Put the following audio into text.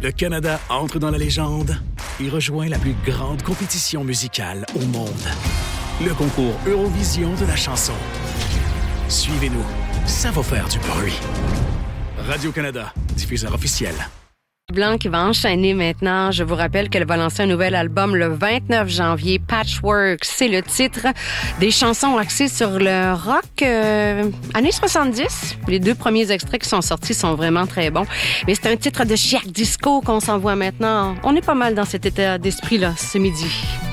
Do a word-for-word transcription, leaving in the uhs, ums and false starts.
Le Canada entre dans la légende et rejoint la plus grande compétition musicale au monde. Le concours Eurovision de la chanson. Suivez-nous, ça va faire du bruit. Radio-Canada, diffuseur officiel. Blanc qui va enchaîner maintenant. Je vous rappelle qu'elle va lancer un nouvel album le vingt-neuf janvier. Patchwork, c'est le titre. Des chansons axées sur le rock euh, années soixante-dix. Les deux premiers extraits qui sont sortis sont vraiment très bons. Mais c'est un titre de chic disco qu'on s'envoie maintenant. On est pas mal dans cet état d'esprit-là ce midi.